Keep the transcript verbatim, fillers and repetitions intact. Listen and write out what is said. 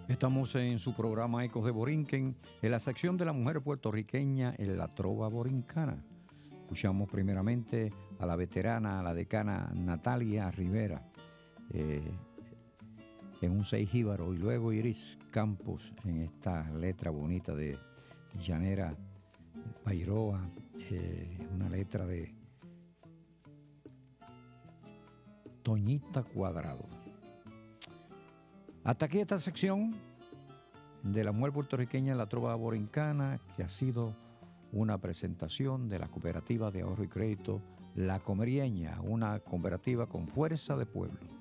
Estamos en su programa Ecos de Borinquen, en la sección de la mujer puertorriqueña en la trova borincana. Escuchamos primeramente a la veterana, a la decana Natalia Rivera, eh, en un seis jíbaro, y luego Iris Campos en esta letra bonita de Llanera Bairoa, eh, una letra de Toñita Cuadrado. Hasta aquí esta sección de la mujer puertorriqueña en la trova borincana, que ha sido una presentación de la cooperativa de ahorro y crédito La Comerieña, una cooperativa con fuerza de pueblo.